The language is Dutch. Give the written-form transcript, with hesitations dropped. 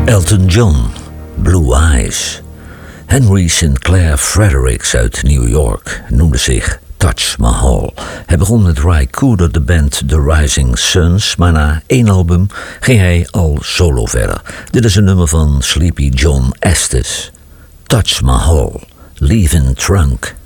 Elton John, Blue Eyes. Henry Sinclair Fredericks uit New York noemde zich Taj Mahal. Hij begon met Ry Cooder, de band The Rising Suns, maar na 1 album ging hij al solo verder. Dit is een nummer van Sleepy John Estes. Taj Mahal, Leaving Trunk.